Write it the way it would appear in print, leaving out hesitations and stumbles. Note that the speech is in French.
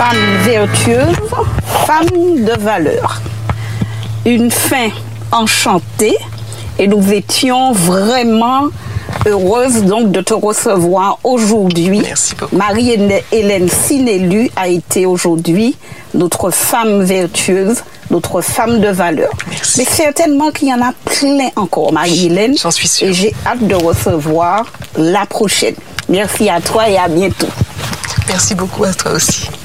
femme vertueuse, femme de valeur. Une fin enchantée et nous étions vraiment heureuses donc de te recevoir aujourd'hui. Merci beaucoup. Marie-Hélène Sinélu a été aujourd'hui notre femme vertueuse, notre femme de valeur. Merci. Mais certainement qu'il y en a plein encore, Marie-Hélène. J'en suis sûre. Et j'ai hâte de recevoir la prochaine. Merci à toi et à bientôt. Merci beaucoup à toi aussi.